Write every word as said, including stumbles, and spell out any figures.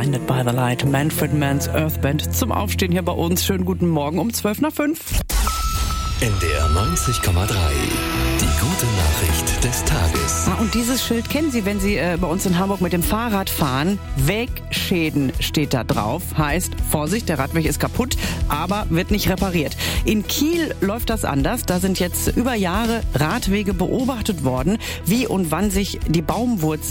Blinded by the Light, Manfred Mann's Earth Band zum Aufstehen hier bei uns. Schönen guten Morgen um zwölf nach fünf. In der neunzig Komma drei. Die gute Nachricht des Tages. Ah, und dieses Schild kennen Sie, wenn Sie äh, bei uns in Hamburg mit dem Fahrrad fahren. Wegschäden steht da drauf. Heißt, Vorsicht, der Radweg ist kaputt, aber wird nicht repariert. In Kiel läuft das anders. Da sind jetzt über Jahre Radwege beobachtet worden, wie und wann sich die Baumwurzel